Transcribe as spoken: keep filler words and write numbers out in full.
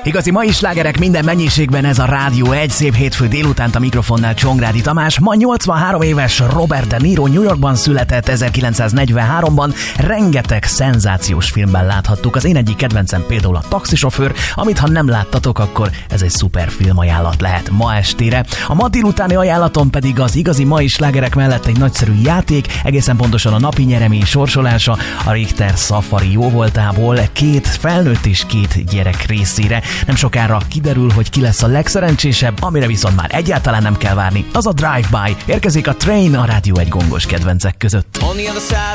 Igazi mai slágerek minden mennyiségben, ez a Rádió egy, szép hétfő délutánt a mikrofonnál Csongrádi Tamás. Ma nyolcvanhárom éves Robert De Niro New Yorkban született ezerkilencszáznegyvenháromban. Rengeteg szenzációs filmben láthattuk. Az én egyik kedvencem például a Taxisofőr, amit ha nem láttatok, akkor ez egy szuper filmajánlat lehet ma estére. A ma délutáni ajánlatom pedig az igazi mai slágerek mellett egy nagyszerű játék, egészen pontosan a napi nyeremény sorsolása a Richter Safari jóvoltából két felnőtt és két gyerek részére. Nem sokára kiderül, hogy ki lesz a legszerencsésebb, amire viszont már egyáltalán nem kell várni. Az a Drive-By. Érkezik a Train a Rádió egy gongos kedvencek között.